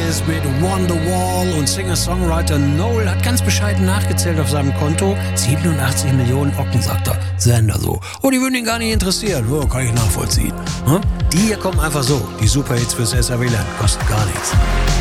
Oasis mit Wonderwall und Singer-Songwriter Noel hat ganz bescheiden nachgezählt auf seinem Konto. 87 Millionen Ocken, sagt er. Sender so. Oh, die würden ihn gar nicht interessieren. Oh, kann ich nachvollziehen. Die hier kommen einfach so. Die Superhits fürs SAW-Land. Kosten gar nichts.